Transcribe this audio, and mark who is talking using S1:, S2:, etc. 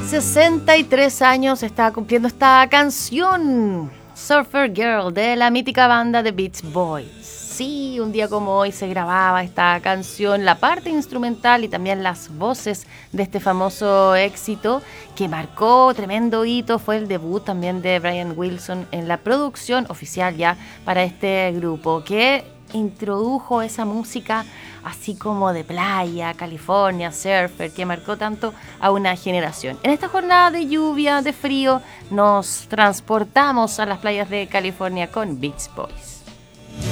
S1: 63 años está cumpliendo esta canción, Surfer Girl, de la mítica banda The Beach Boys. Sí, un día como hoy se grababa esta canción, la parte instrumental y también las voces de este famoso éxito que marcó tremendo hito. Fue el debut también de Brian Wilson en la producción oficial ya para este grupo, que introdujo esa música así como de playa, California, surfer, que marcó tanto a una generación. En esta jornada de lluvia, de frío, nos transportamos a las playas de California con Beach Boys.